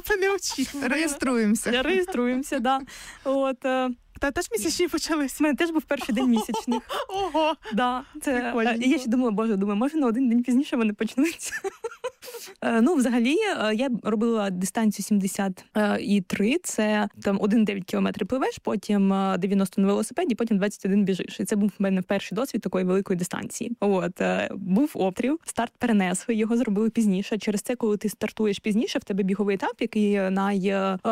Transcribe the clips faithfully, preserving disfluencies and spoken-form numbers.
тебе не очікувала. Реєструємося. Реєструємося, да. От, та теж місячні почались. У мене теж був перший день місячних. Ого! Да, це, і я ще думала, боже, думаю, може на один день пізніше вони почнуться. Ну, взагалі, я робила дистанцію сімдесят три, це там один цілих дев'ять кілометрів пливеш, потім дев'яносто на велосипеді, потім двадцять один біжиш. І це був в мене перший досвід такої великої дистанції. От, був обстріл, старт перенесли, його зробили пізніше. Через це, коли ти стартуєш пізніше, в тебе біговий етап, який най,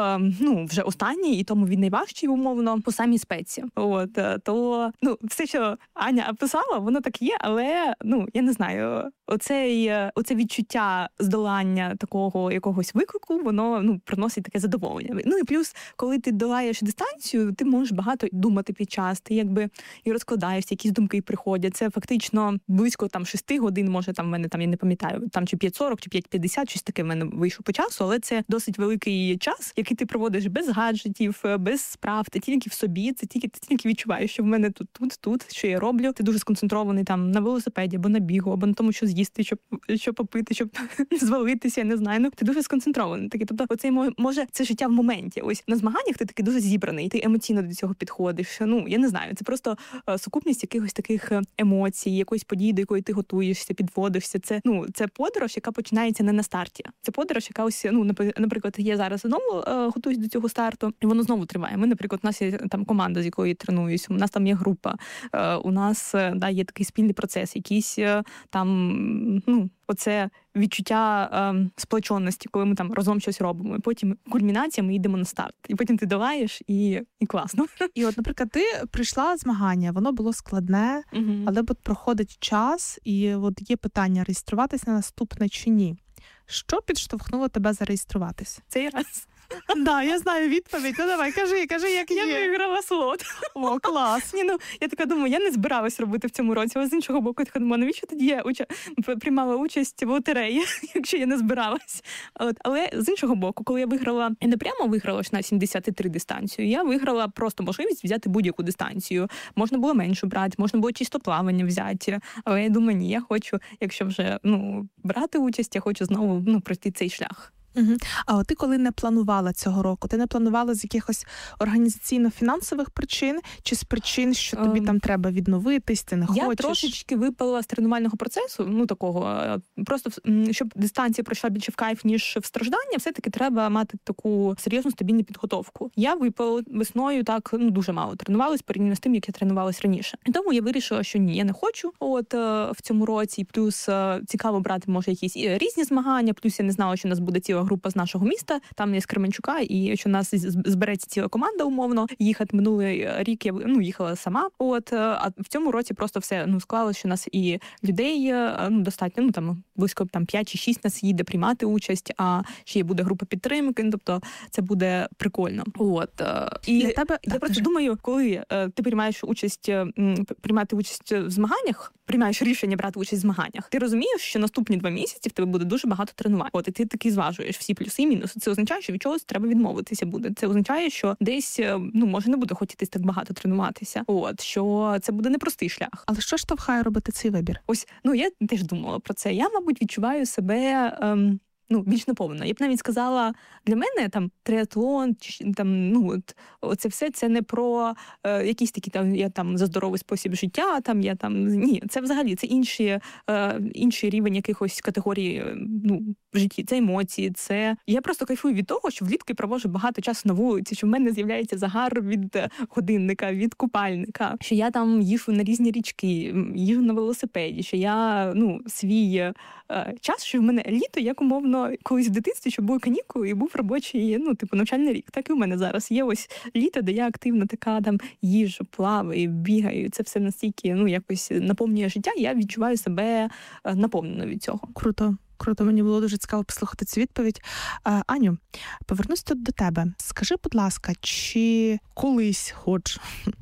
ну, вже останній, і тому він найважчий, умовно, по самій спеці. От, то, ну, все, що Аня описала, воно так є, але, ну, я не знаю, оцей, оце відчуття здолання такого якогось виклику, воно, ну, приносить таке задоволення. Ну і плюс, коли ти долаєш дистанцію, ти можеш багато думати під час, ти якби і розкладаєшся, якісь думки приходять. Це фактично близько там шести годин, може там в мене там, я не пам'ятаю, там чи п'ять сорок, чи п'ять п'ятдесят, щось таке в мене вийшло по часу, але це досить великий час, який ти проводиш без гаджетів, без справ, ти тільки в собі, це тільки ти тільки відчуваєш, що в мене тут, тут, тут, що я роблю. Ти дуже сконцентрований там на велосипеді, або на бігу, або на тому, що з'їсти, щоб, щоб попити, щоб звалитися, я не знаю. Ну, ти дуже сконцентрований. Такий, тобто, оцей, може, це життя в моменті. Ось на змаганнях ти такий дуже зібраний, ти емоційно до цього підходиш. Ну, я не знаю, це просто сукупність якихось таких емоцій, якоїсь події, до якої ти готуєшся, підводишся. Це, ну, це подорож, яка починається не на старті. Це подорож, яка ось, ну, наприклад, я зараз знову е, готуюсь до цього старту, і воно знову триває. Ми, наприклад, у нас є там команда, з якою я тренуюсь, у нас там є група, е, у нас, да, є такий спільний процес, якийсь е, там, ну, оце відчуття е, сплоченості, коли ми там разом щось робимо. І потім кульмінація, ми йдемо на старт. І потім ти долаєш, і, і класно. І от, наприклад, ти прийшла змагання, воно було складне, угу. але от проходить час, і от є питання, реєструватися на наступне чи ні. Що підштовхнуло тебе зареєструватись? Цей раз. Да, я знаю відповідь. Ну давай, кажи, кажи, як є. Я виграла слот. О, клас. Ні, ну, я така думаю, я не збиралась робити в цьому році, але з іншого боку, я така думаю, навіщо тоді я уча... приймала участь в лотереї, якщо я не збиралась. От, але з іншого боку, коли я виграла, я не прямо виграла ж на сімдесят три дистанцію, я виграла просто можливість взяти будь-яку дистанцію. Можна було меншу брати, можна було чисто плавання взяти, але я думаю, ні, я хочу, якщо вже, ну, брати участь, я хочу знову, ну, пройти цей шлях. Угу. А от ти коли не планувала цього року, ти не планувала з якихось організаційно-фінансових причин, чи з причин, що тобі um, там треба відновитись, ти не я хочеш? Я трошечки випала з тренувального процесу, ну такого, просто щоб дистанція пройшла більше в кайф, ніж в страждання, все-таки треба мати таку серйозну стабільну підготовку. Я випала весною так, ну, дуже мало тренувалась порівняно з тим, як я тренувалась раніше. І тому я вирішила, що ні, я не хочу от в цьому році, плюс цікаво брати, може, якісь різні змагання, плюс я не знала, що у нас буде ціла група з нашого міста, там є з Кременчука, і що у нас збереться ціла команда умовно. Їхати минулий рік я, ну, їхала сама. От, а в цьому році просто все, ну, склалося, що у нас і людей, ну, достатньо, ну, там близько там п'ять чи шість нас їде приймати участь, а ще буде група підтримки, тобто це буде прикольно. От. І для тебе, я так, просто кажи. думаю, коли ти приймаєш участь, приймати участь в змаганнях, приймаєш рішення брати участь в змаганнях, ти розумієш, що наступні два місяці в тебе буде дуже багато тренувань. От, і ти таки зважуєш всі плюси і мінуси. Це означає, що від чогось треба відмовитися буде. Це означає, що десь, ну, може, не буде хотітись так багато тренуватися. От, що це буде непростий шлях. Але що штовхає робити цей вибір? Ось, ну, я теж думала про це. Я, мабуть, відчуваю себе... Ем... Ну, більш наповнено. Я б навіть сказала, для мене там триатлон, там, ну, от, оце все, це не про е, якісь такі там, я там за здоровий спосіб життя, там, я там, ні, це взагалі, це інші, е, інший рівень якихось категорій, ну, в житті, це емоції, це... Я просто кайфую від того, що влітку я проводжу багато часу на вулиці, що в мене з'являється загар від годинника, від купальника, що я там їжу на різні річки, їжу на велосипеді, що я, ну, свій е, час, що в мене літо, як умовно, колись в дитинстві, що були канікули і був робочий, ну, типу, навчальний рік. Так і у мене зараз є ось літо, де я активно така там їжу, плаваю, бігаю. Це все настільки, ну, якось наповнює життя, і я відчуваю себе наповненою від цього. Круто. Круто, мені було дуже цікаво послухати цю відповідь. А, Аню, повернусь тут до тебе. Скажи, будь ласка, чи колись хоч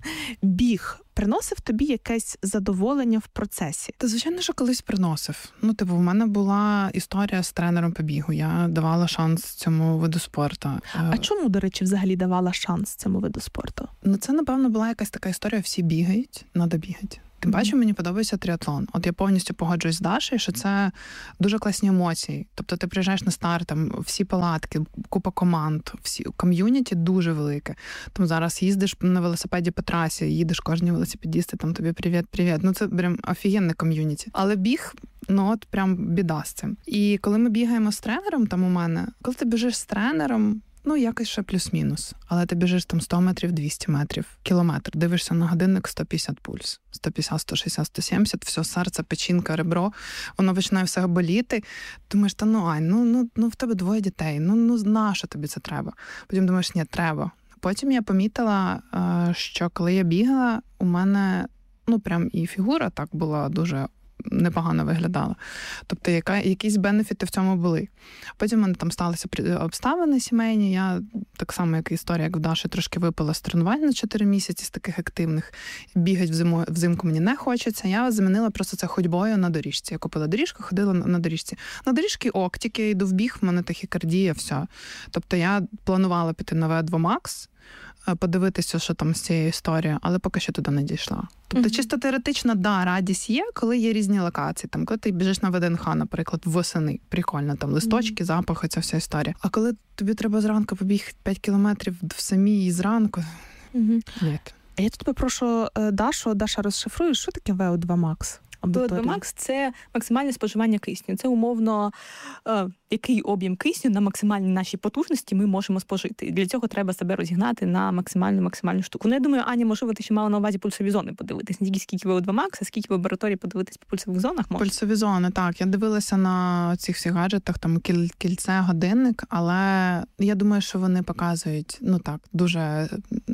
біг приносив тобі якесь задоволення в процесі? Та, звичайно, що колись приносив. Ну, типу, в мене була історія з тренером по бігу. Я давала шанс цьому виду спорту. А чому, до речі, взагалі давала шанс цьому виду спорту? Ну, це, напевно, була якась така історія, всі бігають, треба бігати. Тим паче мені подобається тріатлон. От я повністю погоджуюсь з Дашею, що це дуже класні емоції. Тобто ти приїжджаєш на старт, там всі палатки, купа команд, всі ком'юніті дуже велике. Там зараз їздиш на велосипеді по трасі, їдеш кожні велосипедісти, там тобі привіт-привіт. Ну це прям офігенне ком'юніті. Але біг, ну от прям біда з цим. І коли ми бігаємо з тренером, там у мене, коли ти біжиш з тренером, ну, якось ще плюс-мінус. Але ти біжиш там сто метрів, двісті метрів, кілометр. Дивишся на годинник, сто п'ятдесят пульс. сто п'ятдесят, сто шістдесят, сто сімдесят, все, серце, печінка, ребро. Воно починає все боліти. Думаєш, та ну, Ань, ну, ну, ну в тебе двоє дітей. Ну, ну, на що тобі це треба? Потім думаєш, ні, треба. Потім я помітила, що коли я бігала, у мене, ну, прям і фігура так була дуже непогано виглядала. Тобто яка, якісь бенефіти в цьому були. Потім в мене там сталися обставини сімейні. Я так само, як і історія, як в Даші, трошки випала з тренувань на чотири місяці з таких активних. Бігати взиму, взимку мені не хочеться. Я замінила просто це ходьбою на доріжці. Я купила доріжку, ходила на, на доріжці. На доріжці ок, тільки я йду в біг, в мене тахікардія, все. Тобто я планувала піти на ве два Max, подивитися, що там з цією історією, але поки що туди не дійшла. Тобто, mm-hmm. чисто теоретично, да, радість є, коли є різні локації. Там, коли ти біжиш на ВДНХ, наприклад, восени, прикольно, там листочки, mm-hmm. запахи, ця вся історія. А коли тобі треба зранку побігти п'ять кілометрів в самій зранку, mm-hmm. ні. А я тут попрошу Дашу, Даша, розшифрує, що таке ве два Max? ве два Max – це максимальне споживання кисню. Це умовно, е, який об'єм кисню на максимальній нашій потужності ми можемо спожити. І для цього треба себе розігнати на максимальну-максимальну штуку. Ну, я думаю, Аня, можливо, ти ще мала на увазі пульсові зони подивитись. Не тільки скільки ве два Max, а скільки в лабораторії подивитись по пульсових зонах можна? Пульсові зони, так. Я дивилася на цих всіх гаджетах, там кільце, годинник, але я думаю, що вони показують, ну так, дуже...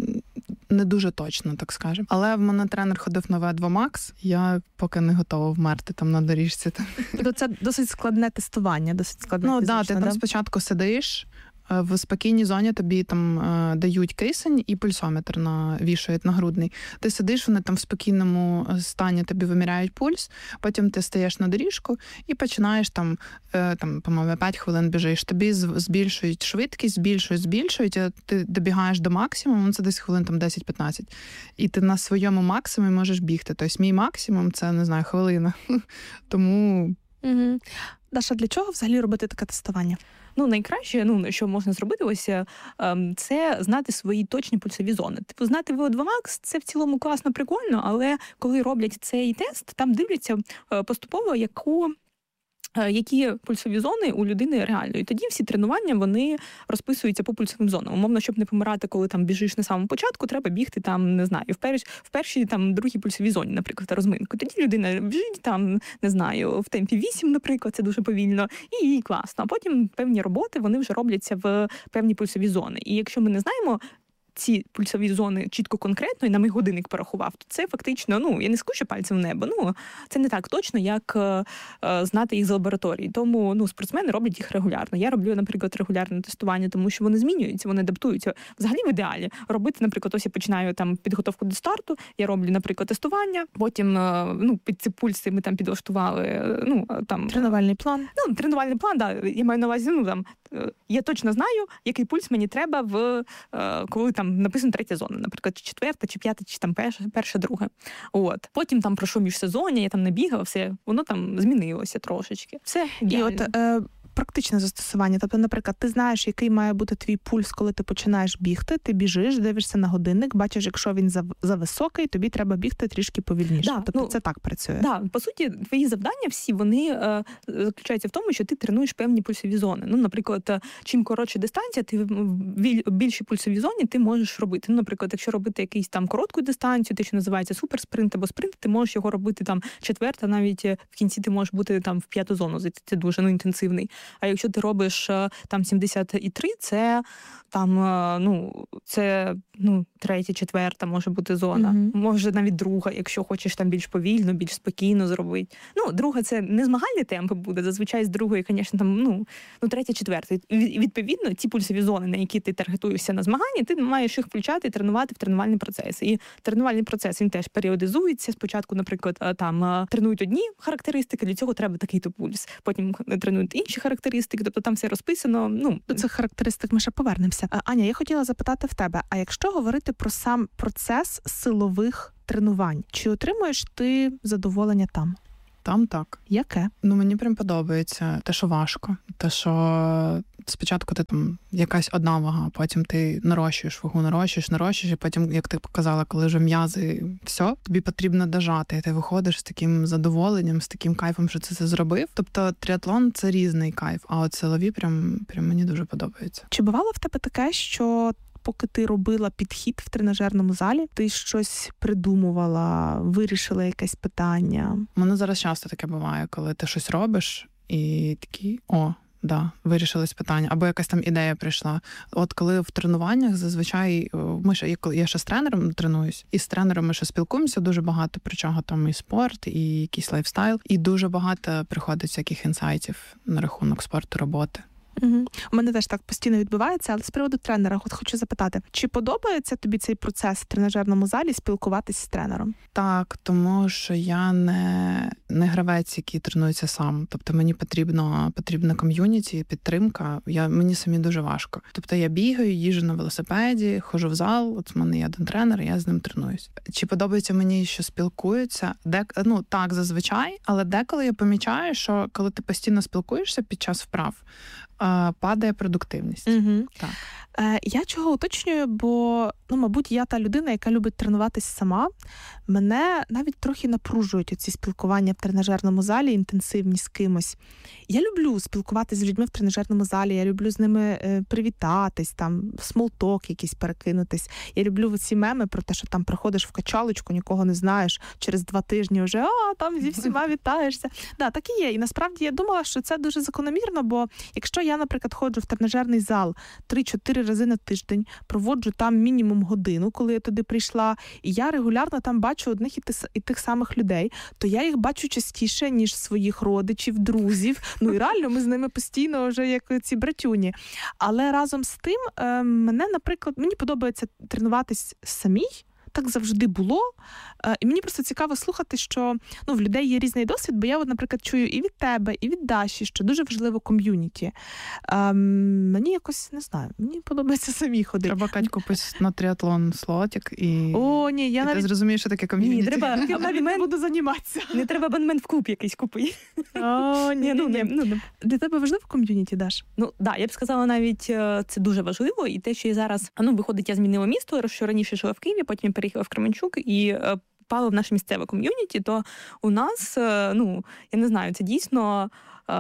не дуже точно, так скажемо. Але в мене тренер ходив на ве два Max, я поки не готова вмерти там на доріжці. Тобто це досить складне тестування, досить складне ну, фізичне, да, ти да? там спочатку сидиш, в спокійній зоні тобі там е, дають кисень і пульсометр на, вішають нагрудний. Ти сидиш, вони там в спокійному стані тобі виміряють пульс, потім ти стаєш на доріжку і починаєш там, е, там по-моєму, п'ять хвилин біжиш. Тобі збільшують швидкість, збільшують, збільшують, а ти добігаєш до максимуму, це десь хвилин там десять-п'ятнадцять. І ти на своєму максимумі можеш бігти. Тобто мій максимум – це, не знаю, хвилина. Тому... Угу. Даша, для чого взагалі робити таке тестування? Ну, найкраще, ну, що можна зробити, ось, це знати свої точні пульсові зони. Типу, знати ве два Max – це в цілому класно, прикольно, але коли роблять цей тест, там дивляться поступово, яку які пульсові зони у людини реально. І тоді всі тренування, вони розписуються по пульсовим зонам. Умовно, щоб не помирати, коли там біжиш на самому початку, треба бігти там, не знаю, в, перш, в першій, там, другій пульсовій зоні, наприклад, розминку. Тоді людина біжить там, не знаю, в темпі вісім, наприклад, це дуже повільно, і їй класно. А потім певні роботи, вони вже робляться в певні пульсові зони. І якщо ми не знаємо ці пульсові зони чітко конкретно, і на мій годинник порахував, то це фактично, ну, я не скучу пальцем в небо, ну, це не так точно, як е, знати їх з лабораторії. Тому, ну, спортсмени роблять їх регулярно. Я роблю, наприклад, регулярне тестування, тому що вони змінюються, вони адаптуються. Взагалі, в ідеалі робити, наприклад, ось я починаю там підготовку до старту, я роблю, наприклад, тестування, потім, е, ну, під ці пульси ми там підлаштували, е, ну, там... Тренувальний план. Ну, тренувальний план, да, я маю на увазі, ну, там, е, я точно знаю, який пульс мені треба, в е, коли там написано третя зона, наприклад, чи четверта, чи п'ята, чи там перша, перша, друга. От. Потім там пройшов міжсезоння, я там не бігала, все, воно там змінилося трошечки. Все ідеально. І от е, практичне застосування. Тобто, наприклад, ти знаєш, який має бути твій пульс, коли ти починаєш бігти, ти біжиш, дивишся на годинник, бачиш, якщо він за, за високий, тобі треба бігти трішки повільніше. Да, тобто ну, це так працює. Да, по суті, твої завдання всі, вони е, заключаються в тому, що ти тренуєш певні пульсові зони. Ну, наприклад, чим коротша дистанція, ти в більшій пульсовій зоні ти можеш робити. Ну, наприклад, якщо робити якийсь там коротку дистанцію, те, що називається суперспринт або спринт, ти можеш його робити там четверта, навіть в кінці ти можеш бути там в п'яту зону, це дуже ну, інтенсивний. А якщо ти робиш там сімдесят три, це там, ну, це, ну, третя, четверта може бути зона. Mm-hmm. Може навіть друга, якщо хочеш там більш повільно, більш спокійно зробити. Ну, друга це не змагальні темпи буде, зазвичай з другої, звісно, там, ну, ну, третя, четверта. Відповідно, ті пульсові зони, на які ти таргетуєшся на змаганні, ти маєш їх включати і тренувати в тренувальний процес. І тренувальний процес, він теж періодизується. Спочатку, наприклад, там тренують одні характеристики, для цього треба такий-то пульс. Потім тренують інші характеристики, характеристики, тобто там все розписано. Ну, до цих характеристик ми ще повернемося. Аня, я хотіла запитати в тебе, а якщо говорити про сам процес силових тренувань, чи отримуєш ти задоволення там? Там так. Яке? Ну, мені прям подобається те, що важко. Те, що спочатку ти там якась одна вага, потім ти нарощуєш вагу, нарощуєш, нарощуєш, і потім, як ти показала, коли вже м'язи, все, тобі потрібно дожати, і ти виходиш з таким задоволенням, з таким кайфом, що ти це зробив. Тобто тріатлон – це різний кайф, а от силові прям, прям мені дуже подобається. Чи бувало в тебе таке, що поки ти робила підхід в тренажерному залі, ти щось придумувала, вирішила якесь питання? У мене зараз часто таке буває, коли ти щось робиш і такий, о, да, вирішилось питання, або якась там ідея прийшла. От коли в тренуваннях зазвичай, ми ще, я ще з тренером тренуюсь, і з тренером ми ще спілкуємося дуже багато, про чого там і спорт, і якийсь лайфстайл, і дуже багато приходить всяких інсайтів на рахунок спорту, роботи. Угу. У мене теж так постійно відбувається, але з приводу тренера, от хочу запитати, чи подобається тобі цей процес в тренажерному залі спілкуватись з тренером? Так, тому що я не, не гравець, який тренується сам. Тобто мені потрібно, потрібна ком'юніті, підтримка. Я, мені самі дуже важко. Тобто я бігаю, їжджу на велосипеді, ходжу в зал, от в мене є один тренер, я з ним тренуюсь. Чи подобається мені, що спілкуються? Де, ну, так, зазвичай, але деколи я помічаю, що коли ти постійно спілкуєшся під час вправ, падає продуктивність. Угу. Так. Е, я чого уточнюю, бо, ну, мабуть, я та людина, яка любить тренуватись сама. Мене навіть трохи напружують оці спілкування в тренажерному залі, інтенсивні з кимось. Я люблю спілкуватись з людьми в тренажерному залі, я люблю з ними е, привітатись, там, смолток якийсь перекинутись. Я люблю ці меми про те, що там приходиш в качалочку, нікого не знаєш, через два тижні вже, а, там зі всіма вітаєшся. Да, так і є. І насправді я думала, що це дуже закономірно, бо якщо я, наприклад, ходжу в тренажерний зал три-чотири рази на тиждень, проводжу там мінімум годину, коли я туди прийшла, і я регулярно там бачу одних і тих, і тих самих людей, то я їх бачу частіше, ніж своїх родичів, друзів. Ну і реально, ми з ними постійно вже як ці братюні. Але разом з тим, е, мене, наприклад, мені подобається тренуватись самій, так завжди було. І мені просто цікаво слухати, що, ну, в людей є різний досвід, бо я, от, наприклад, чую і від тебе, і від Даші, що дуже важливо ком'юніті. Ем, мені якось, не знаю, мені подобається самі ходити. Треба, Кать, купити на тріатлон слотик і... О, ні, я і навіть... ти зрозумієш, що таке ком'юніті. Ні, треба... Я навіть не буду займатися. Не треба абонемент в клуб якийсь купити. О, ні, ну, ні, ні. Ну, для тебе важливо ком'юніті, Даш? Ну, да, я б сказала, навіть це дуже важливо. І те, що я зараз, ну, виходить, я змінила місто, що раніше жила в Києві, потім я переїхала в Кременчук, і попала в наше місцеве ком'юніті, то у нас, ну, я не знаю, це дійсно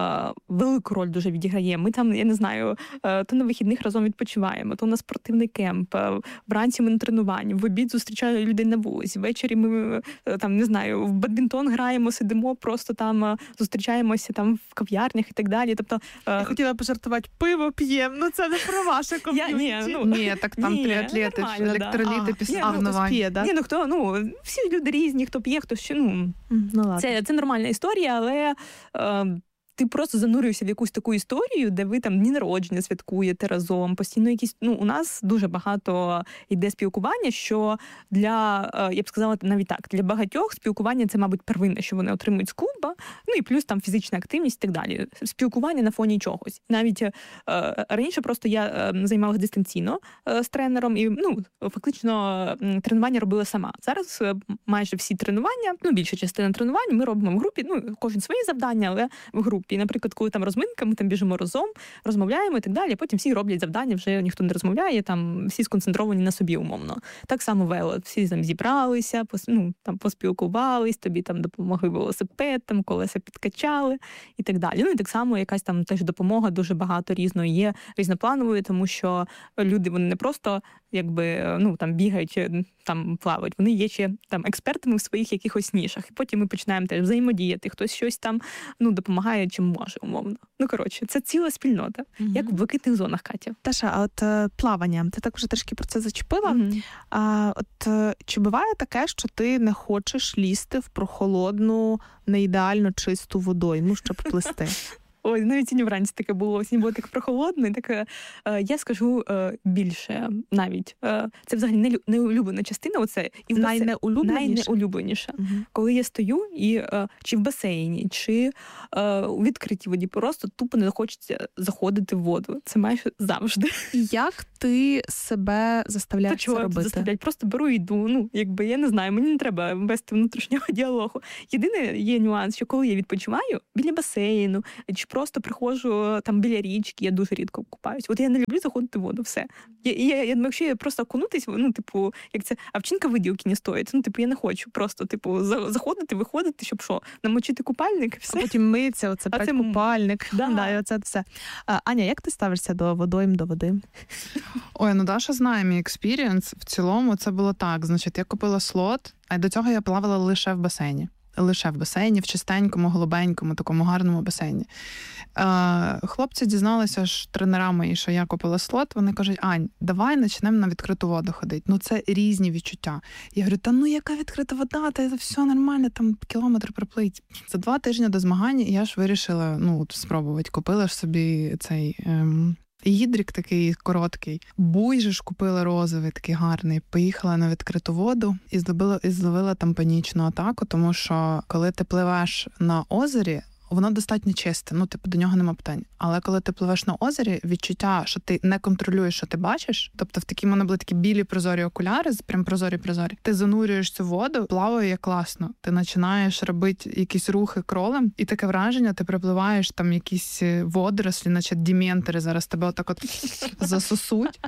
велику роль дуже відіграє. Ми там, я не знаю, то на вихідних разом відпочиваємо, то у нас спортивний кемп, вранці ми на тренуванні, в обід зустрічаю людей на вулиці, ввечері ми, там, не знаю, в бадмінтон граємо, сидимо, просто там зустрічаємося там в кав'ярнях і так далі. Тобто, я хотіла пожартувати, пиво п'ємо, ну це не про ваше ком'юніті. Ні, ну, ні, так там ні, тріатлети, електроліти да. після ага, тренувань. Да? Ні, ну хто, ну, всі люди різні, хто п'є, хто ще, ну, ну це, це нормальна історія, але е, ти просто занурився в якусь таку історію, де ви там дні народження святкуєте разом, постійно якісь, ну, у нас дуже багато йде спілкування, що для, я б сказала навіть так, для багатьох спілкування це, мабуть, первинне, що вони отримують з клуба, ну і плюс там фізична активність і так далі. Спілкування на фоні чогось. Навіть е, раніше просто я е, займалася дистанційно е, з тренером і, ну, фактично е, тренування робила сама. Зараз е, майже всі тренування, ну, більша частина тренувань ми робимо в групі, ну, кожен свої завдання, але в групі. І, наприклад, коли там розминка, ми там біжимо разом, розмовляємо і так далі, потім всі роблять завдання, вже ніхто не розмовляє, там всі сконцентровані на собі умовно. Так само вело, всі там зібралися, пос, ну, там поспілкувались, тобі там допомогли велосипед, там колеса підкачали і так далі. Ну і так само якась там теж допомога дуже багато різної є, різнопланової, тому що люди, вони не просто якби, ну, там бігають, там плавають, вони є ще там експертами в своїх якихось нішах. І потім ми починаємо теж взаємодіяти, хтось щось там, ну, допомагає чим може, умовно. Ну, коротше, це ціла спільнота, mm-hmm. як в блакитних зонах, Катя. Таша, а от е, плавання, ти так вже трішки про це зачепила. Mm-hmm. А от е, чи буває таке, що ти не хочеш лізти в прохолодну, не ідеально чисту водойму, щоб плисти? Ой, навіть сьогодні вранці таке було. Сьогодні було так прохолодно, і так, е, я скажу е, більше навіть. Е, це взагалі не, не улюблена частина, оце. І найнеулюбленіше? Найнеулюбленіше. Угу. Коли я стою і е, чи в басейні, чи е, у відкритій воді, просто тупо не хочеться заходити в воду. Це майже завжди. І як ти себе заставляєш це робити? Заставляють? Просто беру і йду. Ну, якби, я не знаю, мені не треба вести внутрішнього діалогу. Єдине є нюанс, що коли я відпочиваю біля басейну, чи просто приходжу там біля річки, я дуже рідко купаюсь. От я не люблю заходити в воду, все. Я, я, я, якщо я просто окунутись, ну, типу, як це, а вчинка виділки не стоїть. Ну, типу, я не хочу просто, типу, заходити, виходити, щоб що, намочити купальник, все. А потім миється, оце брати купальник. Да. Да, і оце все. А, Аня, як ти ставишся до водойм, до води? Ой, ну Даша знає мій експірієнс. В цілому це було так. Значить, я купила слот, а до цього я плавала лише в басейні. Лише в басейні, в чистенькому, голубенькому, такому гарному басейні. Е, хлопці дізналися ж тренера мої, що я купила слот. Вони кажуть: Ань, давай почнемо на відкриту воду ходити. Ну це різні відчуття. Я говорю, та ну яка відкрита вода, та все нормально, там кілометр проплить. За два тижні до змагань я ж вирішила, ну, спробувати. Купила ж собі цей... Ем... Гідрик такий короткий. Буй же ж купила розовий, такий гарний. Поїхала на відкриту воду і зловила, і зловила там панічну атаку, тому що коли ти пливеш на озері, воно достатньо чисте, ну, типу, до нього нема питань. Але коли ти пливеш на озері, відчуття, що ти не контролюєш, що ти бачиш, тобто в такі в мене були такі білі прозорі окуляри, прям прозорі-прозорі, ти занурюєш цю воду, плаває як класно. Ти починаєш робити якісь рухи кролем, і таке враження, ти припливаєш, там якісь водорослі, наче дементори зараз тебе отак от засосуть.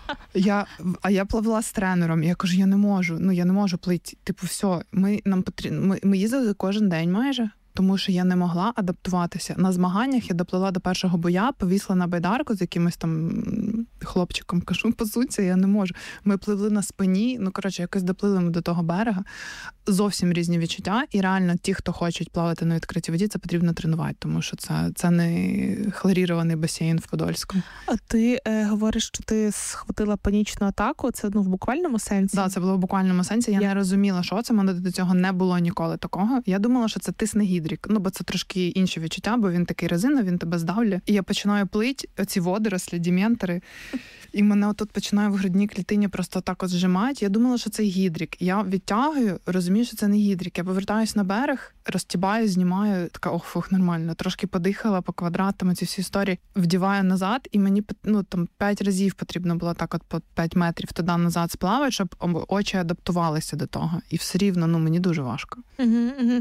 Я, а я пливла з тренером, і я кажу, я не можу, ну, я не можу плити. Типу, все, ми, нам потрібно, ми, ми їздили кожен день майже, тому що я не могла адаптуватися. На змаганнях я доплила до першого боя, повісла на байдарку з якимось там хлопчиком. Кажу, по суті, я не можу. Ми пливли на спині, ну, коротше, якось доплили ми до того берега. Зовсім різні відчуття. І реально ті, хто хочуть плавати на відкритій воді, це потрібно тренувати, тому що це, це не хлорірований басейн в Подольському. А ти е, говориш, що ти схватила панічну атаку? Це, ну, в буквальному сенсі? Так, да, це було в буквальному сенсі. Я, я не розуміла, що це. У мене до цього не було ніколи такого. Я думала, що це тисне гідрик. Ну, бо це трошки інші відчуття, бо він такий резиновий, він тебе здавлює. І я починаю плить, оці водорослі, дементори. І мене отут починає в грудній клітині просто так от зжимати. Я думала, що це гідрик. Я відтягую, розумію, що це не гідрик. Я повертаюсь на берег, розтібаю, знімаю, така, ох, фух, нормально. Трошки подихала по квадратам, ці всі історії. Вдіваю назад, і мені, ну, там, п'ять разів потрібно було так от по п'ять метрів туди-назад сплавати, щоб очі адаптувалися до того. І все рівно, ну, мені дуже важко. Угу, угу.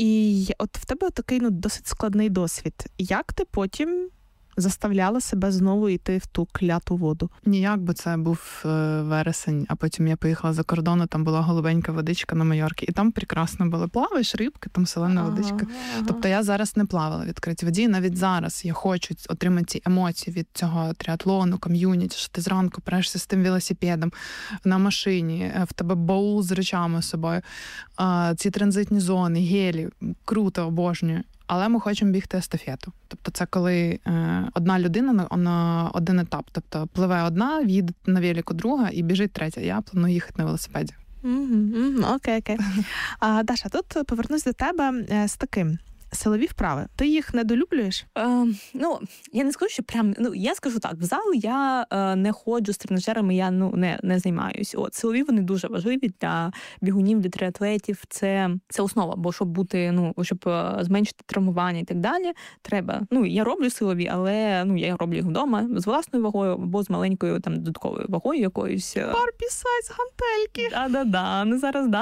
І от в тебе такий, ну, досить складний досвід. Як ти потім заставляла себе знову йти в ту кляту воду? Ніяк, бо це був е, вересень, а потім я поїхала за кордону, там була голубенька водичка на Майорці, і там прекрасно було. Плаваєш, рибки, там солена ага, водичка. Ага. Тобто я зараз не плавала в відкритій воді, навіть зараз я хочу отримати ці емоції від цього тріатлону, ком'юніті, що ти зранку прешся з тим велосипедом на машині, в тебе баул з речами з собою, е, ці транзитні зони, гелі, круто, обожнюю. Але ми хочемо бігти естафету. Тобто це коли е, одна людина на, на один етап. Тобто пливе одна, їде на велику друга і біжить третя. Я планую їхати на велосипеді. Mm-hmm, mm-hmm, окей, окей. А, Даша, тут повернусь до тебе з таким. Силові вправи. Ти їх недолюблюєш? Е, ну, я не скажу, що прям, ну, я скажу так, в зал я е, не ходжу з тренажерами, я, ну, не, не займаюсь. От, силові вони дуже важливі для бігунів, для триатлетів. Це, це основа, бо щоб бути, ну, щоб зменшити травмування і так далі, треба. Ну, я роблю силові, але, ну, я роблю їх вдома з власною вагою або з маленькою, там, додатковою вагою якоюсь. Барбі сайз гантельки. Да-да-да, ну, зараз, да.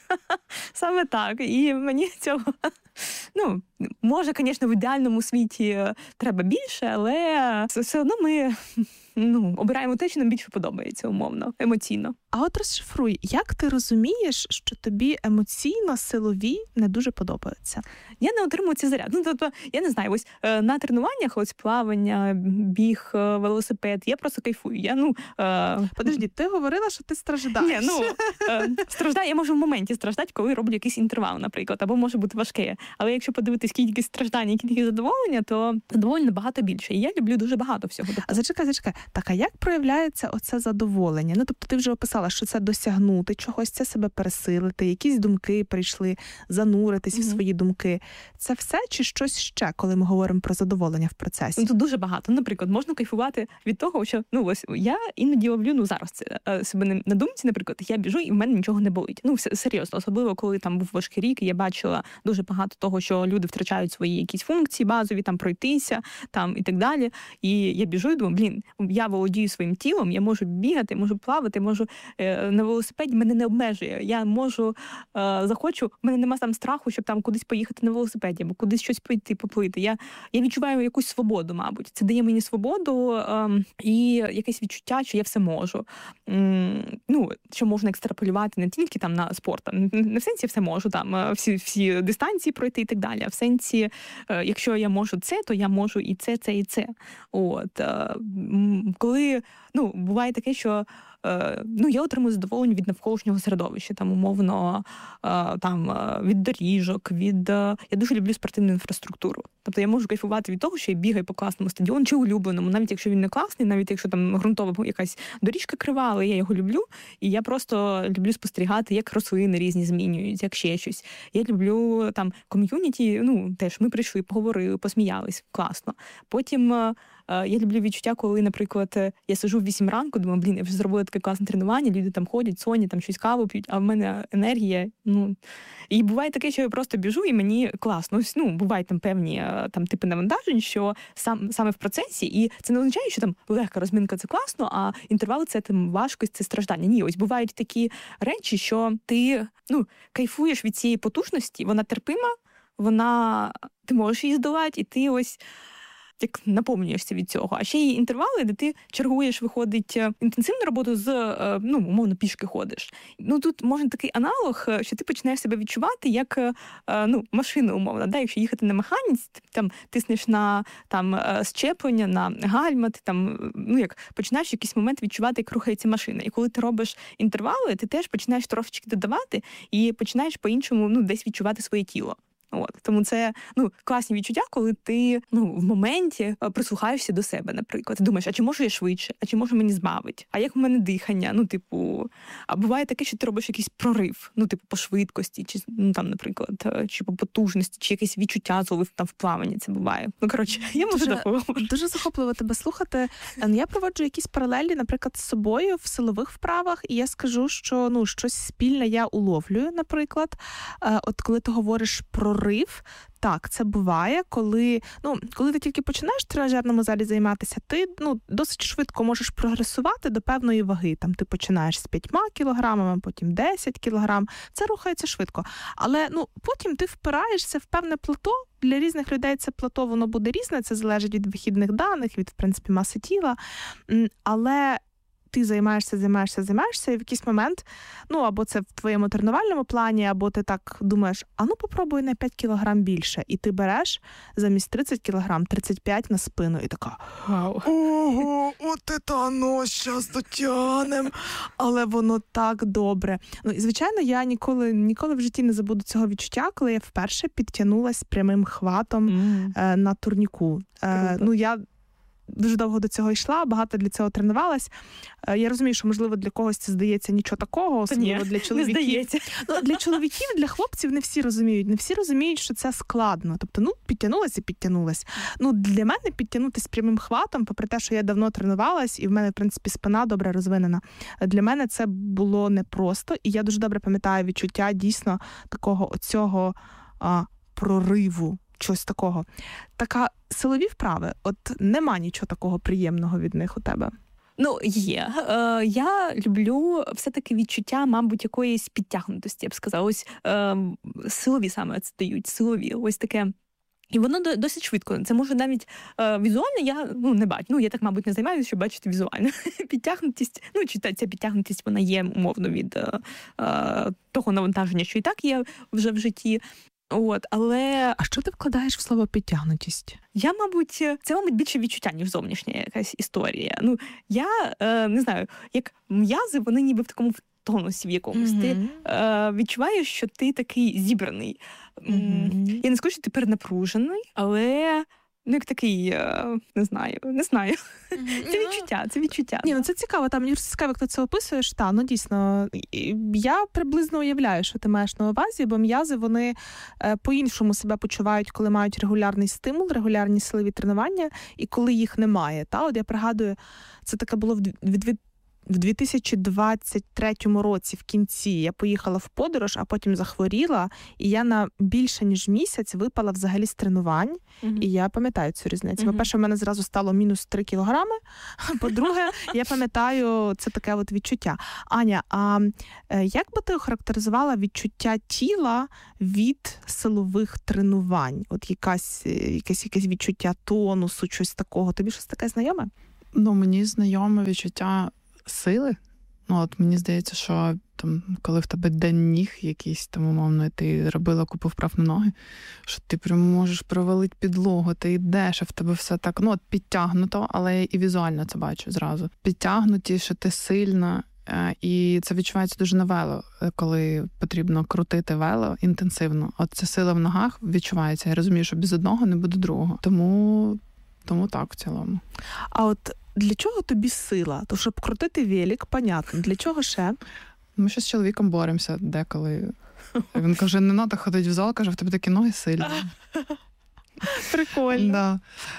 Саме так. І мені цього, ну, може, звісно, в ідеальному світі треба більше, але все одно ми, ну, обираємо те, що нам більше подобається, умовно, емоційно. А от розшифруй, як ти розумієш, що тобі емоційно силові не дуже подобаються? Я не отримую цей заряд. Ну, тобто, я не знаю, ось на тренуваннях, ось плавання, біг, велосипед, я просто кайфую. Я, ну, е... Подожди, ти говорила, що ти страждаєш. Ні, ну, е... страждаю, я можу в моменті страждати, коли роблю якийсь інтервал, наприклад, або може бути важке. Але якщо подивитись кількість страждань і кількість задоволення, то задоволення набагато більше. І я люблю дуже багато всього. А зачекай, зачекай. Так, а як проявляється оце задоволення? Ну, тобто ти вже описала, що це досягнути чогось, це себе пересилити, якісь думки прийшли, зануритись mm-hmm. в свої думки. Це все чи щось ще, коли ми говоримо про задоволення в процесі? Ну, тут дуже багато. Наприклад, можна кайфувати від того, що, ну, ось, я іноді ловлю, ну, зараз це е, себе на думці, наприклад, я біжу і в мене нічого не болить. Ну, серйозно, особливо, коли там був важкий рік, і я бачила дуже багато того, що люди втрачають свої якісь функції базові, там, пройтися, там, і так далі. І я біжу і думаю, блін, я володію своїм тілом, я можу бігати, можу плавати, можу е, на велосипеді, мене не обмежує. Я можу, е, захочу, в мене нема там страху, щоб там кудись поїхати на велосипеді, або кудись щось пойти, поплити. Я, я відчуваю якусь свободу, мабуть. Це дає мені свободу е, і якесь відчуття, що я все можу. М, ну, що можна екстраполювати не тільки там на спорт, не в сенсі все можу, там, всі, всі дистанції пройти і так далі, а в сенсі, е, якщо я можу це, то я можу і це, це, і це. От, е, коли, ну, буває таке, що ну, я отримую задоволення від навколишнього середовища, там, умовно, там, від доріжок, від... Я дуже люблю спортивну інфраструктуру. Тобто я можу кайфувати від того, що я бігаю по класному стадіону чи улюбленому, навіть якщо він не класний, навіть якщо там ґрунтова якась доріжка крива, але я його люблю, і я просто люблю спостерігати, як рослини різні змінюють, як ще щось. Я люблю там ком'юніті, ну, теж ми прийшли, поговорили, посміялись, класно. Потім я люблю відчуття, коли, наприклад, я сижу в вісім ранку, думаю, блін, я вже зробила таке класне тренування, люди там ходять, сонять, там щось каву п'ють, а в мене енергія, ну... І буває таке, що я просто біжу, і мені класно. Ну, бувають там певні там, типи навантажень, що сам, саме в процесі, і це не означає, що там легка розминка – це класно, а інтервали – це там важкость, це страждання. Ні, ось бувають такі речі, що ти, ну, кайфуєш від цієї потужності, вона терпима, вона... ти можеш її здолати, і ти ось... як наповнюєшся від цього. А ще є інтервали, де ти чергуєш, виходить, інтенсивну роботу з, ну, умовно, пішки ходиш. Ну, тут можна такий аналог, що ти починаєш себе відчувати як, ну, машина, умовно. Да? Якщо їхати на механіці, ти там тиснеш на там, щеплення, на гальма, ти там, ну, як, починаєш в якийсь момент відчувати, як рухається машина. І коли ти робиш інтервали, ти теж починаєш трошечки додавати і починаєш по-іншому, ну, десь відчувати своє тіло. От. Тому це, ну, класні відчуття, коли ти, ну, в моменті прислухаєшся до себе, наприклад. Ти думаєш, а чи можу я швидше? А чи може мені збавить? А як в мене дихання? Ну, типу, а буває таке, що ти робиш якийсь прорив, ну, типу, по швидкості, чи, ну, там, наприклад, чи по потужності, чи якесь відчуття зловив там в плаванні, це буває. Ну, коротше, я можу допомогти. Дуже, дуже захопливо тебе слухати. Я проводжу якісь паралелі, наприклад, з собою в силових вправах, і я скажу, що, ну, щось спільне я уловлюю, наприклад. От коли ти говориш про рив, так, це буває, коли, ну, коли ти тільки починаєш в тренажерному залі займатися, ти, ну, досить швидко можеш прогресувати до певної ваги. Там ти починаєш з п'ятьма кілограмами, потім десять кілограм. Це рухається швидко. Але, ну, потім ти впираєшся в певне плато. Для різних людей це плато, воно буде різне, це залежить від вихідних даних, від, в принципі, маси тіла. Але ти займаєшся, займаєшся, займаєшся, і в якийсь момент, ну, або це в твоєму тренувальному плані, або ти так думаєш, а ну попробуй на п'ять кілограм більше. І ти береш замість тридцять кілограм, тридцять п'ять на спину. І така, вау. Ого, от це оно, щас дотягнем. Але воно так добре. Ну, і, звичайно, я ніколи, ніколи в житті не забуду цього відчуття, коли я вперше підтягнулась прямим хватом mm. е, на турніку. Е, ну, я дуже довго до цього йшла, багато для цього тренувалась. Я розумію, що, можливо, для когось це здається нічого такого, особливо для чоловіків. Не здається. Ну, для чоловіків, для хлопців не всі розуміють. Не всі розуміють, що це складно. Тобто, ну, підтягнулась і підтягнулась. Ну, для мене підтягнутися прямим хватом, попри те, що я давно тренувалась, і в мене, в принципі, спина добре розвинена, для мене це було непросто. І я дуже добре пам'ятаю відчуття дійсно такого оцього а, прориву. Щось такого. Така силові вправи, от нема нічого такого приємного від них у тебе? Ну, є. Е, я люблю все-таки відчуття, мабуть, якоїсь підтягнутості, я б сказала. Ось е, силові саме це дають, силові. Ось таке. І воно досить швидко. Це може навіть е, візуально я, ну, не бачу. Ну, я так, мабуть, не займаюся, щоб бачити візуально. Підтягнутість, ну, чи ця підтягнутість, вона є, умовно, від е, е, того навантаження, що і так є вже в житті. От, але... А що ти вкладаєш в слово «підтягнутість»? Я, мабуть, це, мабуть, більше відчуття, ніж зовнішня якась історія. Ну, я, е, не знаю, як м'язи, вони ніби в такому тонусі в якомусь. Mm-hmm. Ти е, відчуваєш, що ти такий зібраний. Mm-hmm. Я не скажу, що ти перенапружений, але Ну, як такий, не знаю, не знаю. Mm-hmm. Це відчуття, це відчуття. Ні, ну це цікаво, там, Юр, цікаво, як ти це описуєш, та, ну дійсно, я приблизно уявляю, що ти маєш на увазі, бо м'язи, вони по-іншому себе почувають, коли мають регулярний стимул, регулярні силові тренування, і коли їх немає, та, от я пригадую, це таке було в від В дві тисячі двадцять третьому році в кінці я поїхала в подорож, а потім захворіла, і я на більше ніж місяць випала взагалі з тренувань, uh-huh. і я пам'ятаю цю різницю. Uh-huh. По-перше, в мене зразу стало мінус три кілограми, по-друге, я пам'ятаю, це таке от відчуття. Аня, а як би ти охарактеризувала відчуття тіла від силових тренувань? От якась, якесь, якесь відчуття тонусу, щось такого. Тобі щось таке знайоме? Ну, мені знайоме відчуття сили. Ну, от мені здається, що там, коли в тебе день ніг якийсь, там, умовно, ти робила купу вправ на ноги, що ти прям можеш провалити підлогу, ти йдеш, а в тебе все так, ну, от підтягнуто, але я і візуально це бачу зразу. Підтягнуті, що ти сильна, і це відчувається дуже на вело, коли потрібно крутити вело інтенсивно. От ця сила в ногах відчувається. Я розумію, що без одного не буде другого. Тому, тому так в цілому. А от для чого тобі сила? То, щоб крутити велик, понятно. Для чого ще? Ми ще з чоловіком боремося деколи. Він каже, не треба ходити в зал, каже, в тебе такі ноги сильні. Прикольно. Да.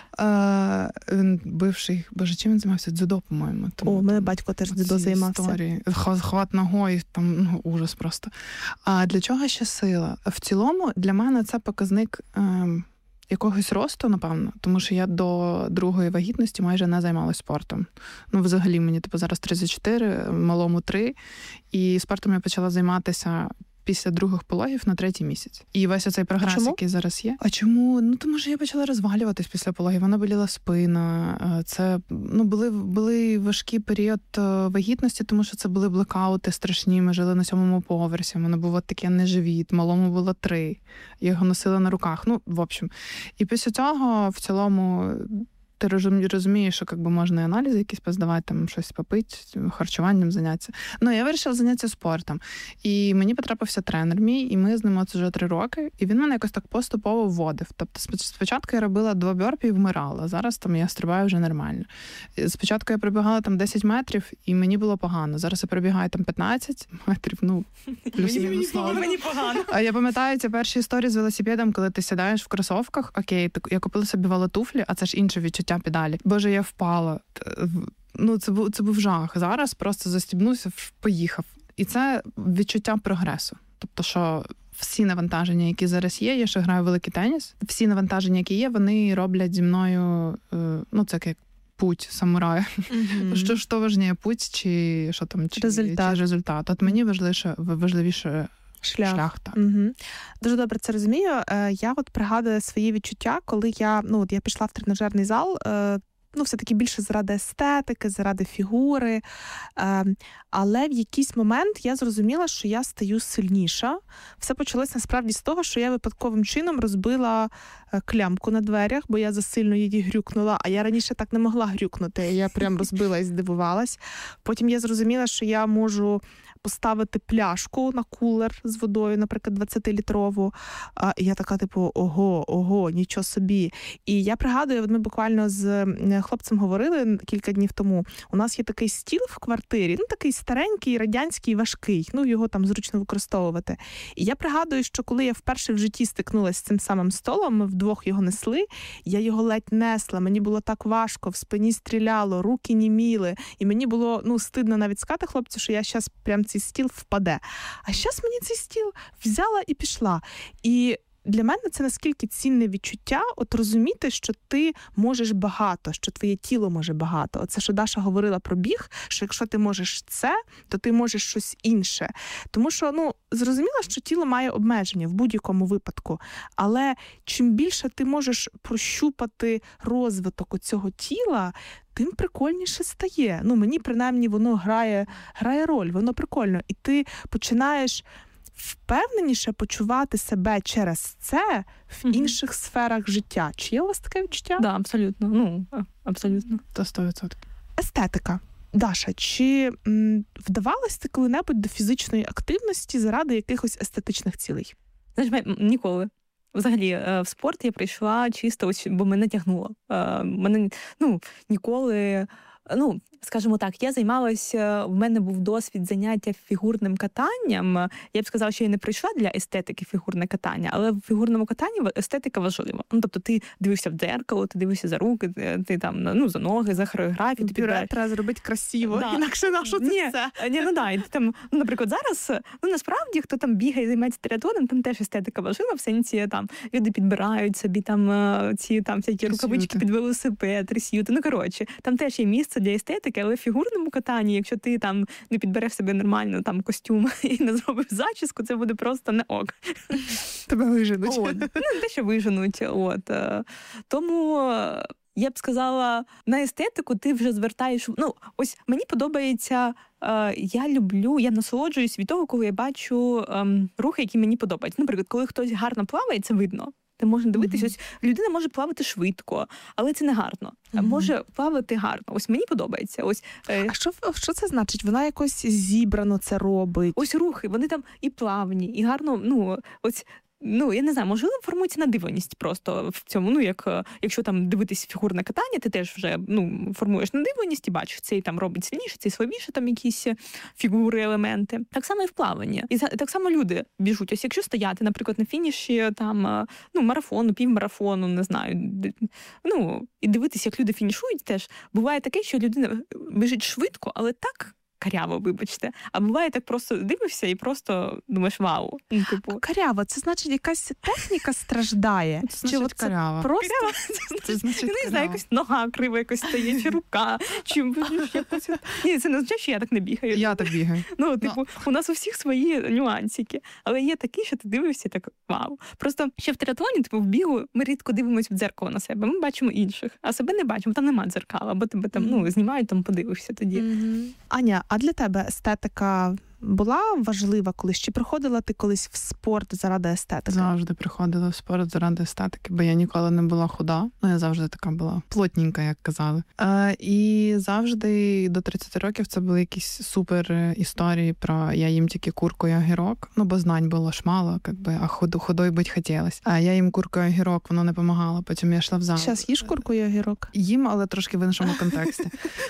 Е, він бивший, боже, чим він займався? Дзюдо, по-моєму. Тому, О, мене батько теж дзюдо займався. Історії. Хват ногою, там, ну, ужас просто. А для чого ще сила? В цілому, для мене це показник е, якогось росту, напевно, тому що я до другої вагітності майже не займалася спортом. Ну, взагалі, мені типу зараз тридцять чотири, малому три, і спортом я почала займатися після других пологів на третій місяць. І весь оцей прогрес, який зараз є. А чому? Ну, тому що я почала розвалюватись після пологів. Вона боліла спина. Це, ну, були, були важкий період вагітності, тому що це були блекаути страшні. Ми жили на сьомому поверсі. У мене був от такий неживіт. Малому було три. Я його носила на руках. Ну, в общем. І після цього, в цілому, ти розумієш, що якби можна і аналізи якісь поздавати, там щось попити, харчуванням зайнятися. Ну, я вирішила зайнятися спортом. І мені потрапився тренер мій, і ми з ним от вже три роки, і він мене якось так поступово вводив. Тобто спочатку я робила два бьорпі і вмирала, зараз там я стрибаю вже нормально. Спочатку я прибігала там десять метрів, і мені було погано. Зараз я прибігаю там п'ятнадцять метрів, ну, плюс-мінус. Мені погано. А я пам'ятаю ці перші історії з велосипедом, коли ти сідаєш в кросовках, окей, я купила собі велотуфлі, а це ж інше відчуття педалі. Боже, я впала. Ну, це був, це був жах. Зараз просто застібнувся, поїхав. І це відчуття прогресу. Тобто, що всі навантаження, які зараз є, я ще граю в великий теніс, всі навантаження, які є, вони роблять зі мною, ну, це як путь самурая. Mm-hmm. Що ж то важніше, путь чи що там, чи результат. Чи результат. От мені важливіше, важливіше Шлях. Шлях так. Угу. Дуже добре це розумію. Я от пригадую свої відчуття, коли я, ну, от я пішла в тренажерний зал, ну, все-таки більше заради естетики, заради фігури. Але в якийсь момент я зрозуміла, що я стаю сильніша. Все почалося насправді з того, що я випадковим чином розбила клямку на дверях, бо я засильно її грюкнула, а я раніше так не могла грюкнути. Я прям розбила і здивувалась. Потім я зрозуміла, що я можу поставити пляшку на кулер з водою, наприклад, двадцятилітрову. А я така, типу, ого, ого, нічого собі. І я пригадую, ми буквально з хлопцем говорили кілька днів тому, у нас є такий стіл в квартирі, ну, такий старенький, радянський, важкий, ну, його там зручно використовувати. І я пригадую, що коли я вперше в житті стикнулася з цим самим столом, ми вдвох його несли, я його ледь несла, мені було так важко, в спині стріляло, руки німіли, і мені було, ну, стидно навіть сказати хлопцю, що я зараз прям цей стіл впаде. А зараз мені цей стіл взяла і пішла. І для мене це наскільки цінне відчуття, от розуміти, що ти можеш багато, що твоє тіло може багато. Оце, що Даша говорила про біг, що якщо ти можеш це, то ти можеш щось інше. Тому що, ну, зрозуміло, що тіло має обмеження в будь-якому випадку, але чим більше ти можеш прощупати розвиток цього тіла, тим прикольніше стає. Ну, мені, принаймні, воно грає, грає роль, воно прикольно. І ти починаєш впевненіше почувати себе через це в mm-hmm. інших сферах життя. Чи є у вас таке відчуття? Да, абсолютно. Ну, абсолютно. Та сто відсотків. Естетика. Даша, чи м, вдавалась ти коли-небудь до фізичної активності заради якихось естетичних цілей? Знаєш, ніколи. взагалі в спорт я прийшла чисто, ось, бо мене тягнуло. Мене, ну, ніколи... Ну, скажімо так, я займалася, в мене був досвід заняття фігурним катанням. Я б сказала, що я не прийшла для естетики фігурне катання, але в фігурному катанні естетика важлива. Ну, тобто ти дивишся в дзеркало, ти дивишся за руки, ти там, ну, за ноги, за хореографію. Ти підбираєш. Треба зробити красиво, да. інакше на що це ні, все? Ні, ну да, і ти там, ну, наприклад, зараз, ну, насправді, хто там бігає, займається триатлоном, там теж естетика важлива, в сенсі, там, люди підбирають собі там ці там всякі рукавички під велосипед, трис'юти, ну, коротше, там теж є місце для естетики, але в фігурному катанні, якщо ти там не підбереш себе нормально там костюм і не зробиш зачіску, це буде просто не ок. Тебе виженуть. От. Ну, те, що виженуть. От. Тому я б сказала, на естетику ти вже звертаєш... Ну, ось мені подобається, е, я люблю, я насолоджуюсь від того, коли я бачу е, рухи, які мені подобаються. Наприклад, коли хтось гарно плаває, це видно. Ти можеш дивитися, ось людина може плавати швидко, але це не гарно. Mm-hmm. Може плавати гарно. Ось мені подобається. Ось е... А що що це значить? Вона якось зібрано це робить. Ось рухи, вони там і плавні, і гарно. Ну ось. Ну, я не знаю, можливо, формується надивленість просто в цьому. Ну, як якщо там дивитись фігурне катання, ти теж вже ну формуєш надивленість і бачиш, цей там робить сильніше, цей слабіше, там якісь фігури, елементи. Так само і в плаванні. І так само люди біжуть. Ось якщо стояти, наприклад, на фініші там ну марафону, півмарафону, не знаю, ну і дивитися, як люди фінішують, теж буває таке, що людина біжить швидко, але так. Каряво, вибачте. А буває так просто дивишся і просто думаєш, вау. Ну, типу. Каряво, це значить якась техніка страждає? Це значить чи каряво? Просто... Каряво, це, це значить, я не знаю, якось нога крива якось стає, чи рука, чи якось... Ні, це не означає, що я так не бігаю. Я так бігаю. Ну, типу, no. У нас у всіх свої нюансики. Але є такі, що ти дивишся і так, вау. Просто ще в триатлоні, типу, в бігу ми рідко дивимося в дзеркало на себе. Ми бачимо інших, а себе не бачимо. Там нема дзеркала, бо тебе там, ну, знімають, там подивишся тоді. Mm-hmm. Аня, а для тебе естетика була важлива колись? Чи приходила ти колись в спорт заради естетики? Завжди приходила в спорт заради естетики, бо я ніколи не була худа. Ну, я завжди така була плотненька, як казали. Е, і завжди до тридцяти років це були якісь супер історії про я їм тільки курку і огірок. Ну, бо знань було ж мало, якби, а худ, худой бути хотілось. А я їм курку і огірок, воно не помагало. Потім я йшла в зал. Зараз їш курку і огірок? Їм, але трошки в іншому контексті.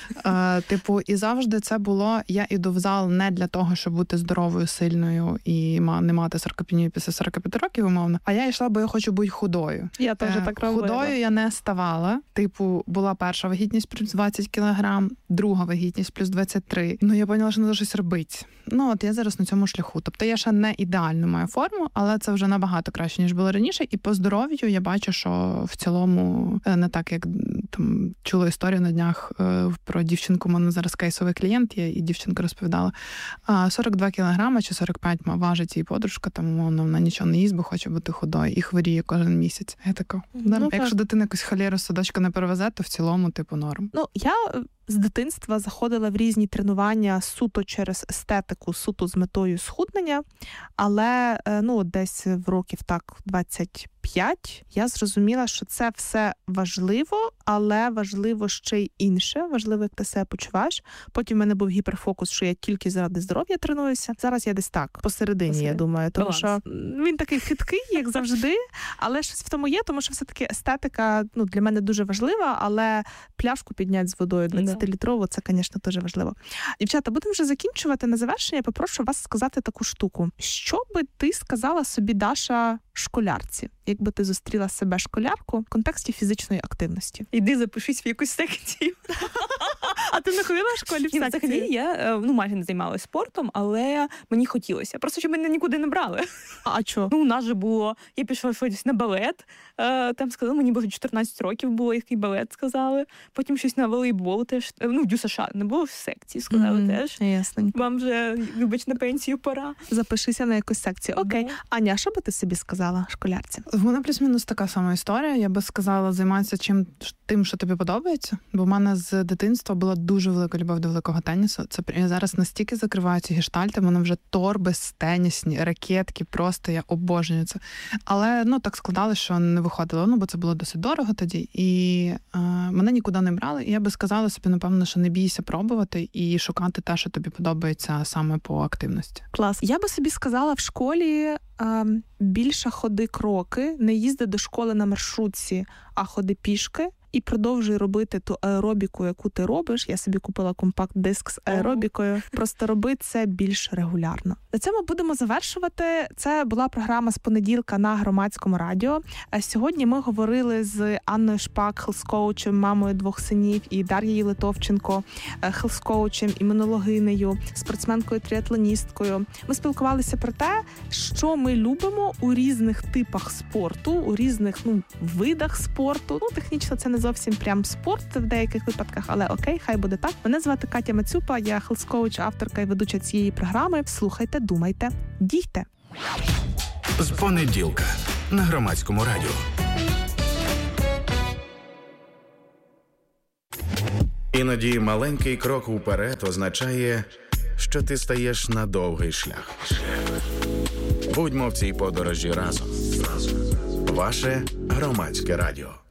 Е, типу, і завжди це було, я іду в зал не для того, щоб бути здоровою, сильною і не мати саркопенію після сорок п'ять років, умовно. А я йшла, бо я хочу бути худою. Я теж так робила. Худою я не ставала. Типу, була перша вагітність плюс двадцять кілограм, друга вагітність плюс двадцять три. Ну, я поняла, що треба щось робити. Ну, от я зараз на цьому шляху. Тобто я ще не ідеально маю форму, але це вже набагато краще, ніж було раніше. І по здоров'ю я бачу, що в цілому не так, як там чула історію на днях про дівчинку, у мене зараз кейсовий клієнт є, і дівчинка розповідала, сорок два кілограми чи сорок п'ять важить її подружка, там, умовно, вона нічого не їсть, бо хоче бути худою, і хворіє кожен місяць. Я така, ну, якщо дитина якусь холєру з садочка не перевезе, то в цілому, типу, норм. Ну, я з дитинства заходила в різні тренування суто через естетику, суто з метою схуднення, але, ну, десь в років так двадцять п'ять я зрозуміла, що це все важливо, але важливо ще й інше, важливо, як ти себе почуваєш. Потім в мене був гіперфокус, що я тільки заради здоров'я тренуюся. Зараз я десь так, посередині, Посеред. я думаю, тому Баланс. Що він такий хиткий, як завжди, але щось в тому є, тому що все-таки естетика, ну, для мене дуже важлива, але пляшку підняти з водою двадцятилітрову, це, звісно, дуже важливо. Дівчата, будемо вже закінчувати. На завершення я попрошу вас сказати таку штуку. Що би ти сказала собі, Даша, школярці, якби ти зустріла себе школярку в контексті фізичної активності? Іди запишись в якусь секцію. А ти не ходила в школі в секцію? Взагалі я, ну, майже не займалася спортом, але мені хотілося. Просто, щоб мене нікуди не брали. А що? Ну, у нас же було, я пішла щось на балет, там сказали, мені було чотирнадцять років було, який балет сказали. Потім щось на волейбол теж, ну, в Дю США не було в секції, сказали mm, теж. Ясненько. Вам вже, вибач, на пенсію пора. Запишися на якусь секцію. Окей. Okay. Аня, що би ти собі сказала школярці? В мене плюс-мінус така сама історія. Я би сказала, займатися чим тим, що тобі подобається. Бо в мене з дитинства була дуже велика любов до великого тенісу. Це я зараз настільки закриваю ці гештальти, в мене вже торби тенісні, ракетки, просто я обожнюю це. Але, ну, так складалося, що не виходило, ну, бо це було досить дорого тоді. І е, мене нікуди не брали. І я би сказала собі, напевно, що не бійся пробувати і шукати те, що тобі подобається саме по активності. Клас. Я би собі сказала в школі е, більше ходи кроки, не їзди до школи на маршрутці, а ходи пішки. І продовжуй робити ту аеробіку, яку ти робиш. Я собі купила компакт-диск з аеробікою. Просто роби це більш регулярно. На цьому будемо завершувати. Це була програма з понеділка на Громадському радіо. Сьогодні ми говорили з Анною Шпак, хелс-коучем, мамою двох синів, і Дар'єю Литовченко, хелс-коучем, імунологинею, спортсменкою-тріатлоністкою. Ми спілкувалися про те, що ми любимо у різних типах спорту, у різних, ну, видах спорту. Ну, технічно це не зовсім прям спорт в деяких випадках, але окей, хай буде так. Мене звати Катя Мацюпа, я хелс-коуч, авторка і ведуча цієї програми. Слухайте, думайте, дійте. З понеділка на Громадському радіо. Іноді маленький крок уперед означає, що ти стаєш на довгий шлях. Будьмо в цій подорожі разом. Ваше Громадське радіо.